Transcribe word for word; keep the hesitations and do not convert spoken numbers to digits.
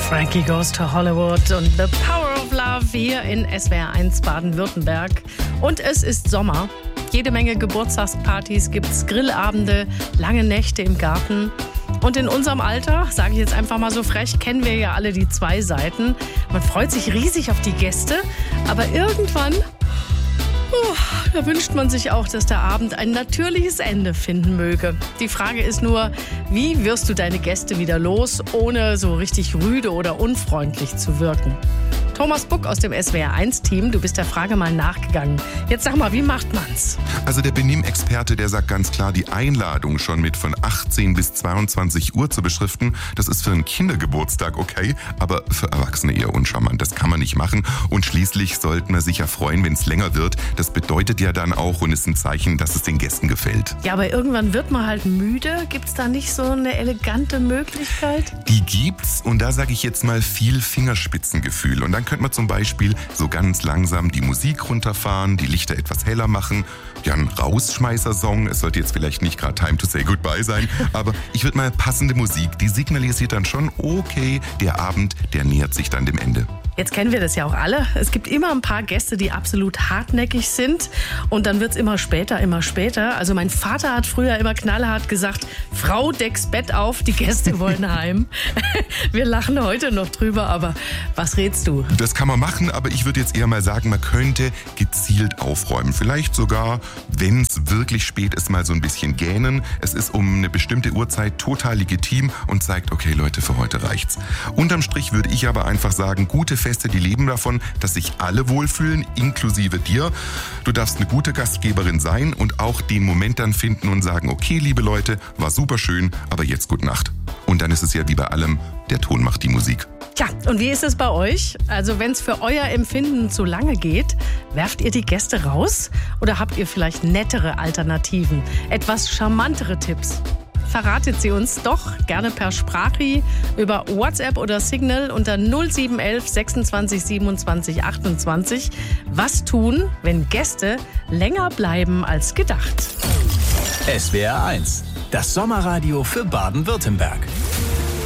Frankie Goes to Hollywood und The Power of Love hier in S W R eins Baden-Württemberg. Und es ist Sommer. Jede Menge Geburtstagspartys gibt's, Grillabende, lange Nächte im Garten. Und in unserem Alter, sage ich jetzt einfach mal so frech, kennen wir ja alle die zwei Seiten. Man freut sich riesig auf die Gäste, aber irgendwann, uh, da wünscht man sich auch, dass der Abend ein natürliches Ende finden möge. Die Frage ist nur, wie wirst du deine Gäste wieder los, ohne so richtig rüde oder unfreundlich zu wirken? Thomas Buck aus dem S W R eins Team, du bist der Frage mal nachgegangen. Jetzt sag mal, wie macht man's? Also der Benimmexperte, der sagt ganz klar, die Einladung schon mit von achtzehn bis zweiundzwanzig Uhr zu beschriften, das ist für einen Kindergeburtstag okay, aber für Erwachsene eher uncharmant. Das kann man nicht machen und schließlich sollten wir sich ja freuen, wenn es länger wird. Das bedeutet ja dann auch und ist ein Zeichen, dass es den Gästen gefällt. Ja, aber irgendwann wird man halt müde. Gibt's da nicht so eine elegante Möglichkeit? Die gibt's und da sage ich jetzt mal viel Fingerspitzengefühl und dann könnte man zum Beispiel so ganz langsam die Musik runterfahren, die Lichter etwas heller machen. Ja, ein Rausschmeißer-Song, es sollte jetzt vielleicht nicht gerade Time to Say Goodbye sein, aber ich würde mal passende Musik, die signalisiert dann schon, okay, der Abend, der nähert sich dann dem Ende. Jetzt kennen wir das ja auch alle. Es gibt immer ein paar Gäste, die absolut hartnäckig sind und dann wird's immer später, immer später. Also mein Vater hat früher immer knallhart gesagt, Frau, deck's Bett auf, die Gäste wollen heim. Wir lachen heute noch drüber, aber was rätst du? Das kann man machen, aber ich würde jetzt eher mal sagen, man könnte gezielt aufräumen. Vielleicht sogar, wenn es wirklich spät ist, mal so ein bisschen gähnen. Es ist um eine bestimmte Uhrzeit total legitim und zeigt, okay Leute, für heute reicht's. Unterm Strich würde ich aber einfach sagen, gute Feste, die leben davon, dass sich alle wohlfühlen, inklusive dir. Du darfst eine gute Gastgeberin sein und auch den Moment dann finden und sagen, okay, liebe Leute, war super schön, aber jetzt gute Nacht. Und dann ist es ja wie bei allem, der Ton macht die Musik. Tja, und wie ist es bei euch? Also wenn es für euer Empfinden zu lange geht, werft ihr die Gäste raus? Oder habt ihr vielleicht nettere Alternativen, etwas charmantere Tipps? Verratet sie uns doch gerne per Sprachri über WhatsApp oder Signal unter null sieben eins eins sechsundzwanzig siebenundzwanzig achtundzwanzig. Was tun, wenn Gäste länger bleiben als gedacht? S W R eins, das Sommerradio für Baden-Württemberg.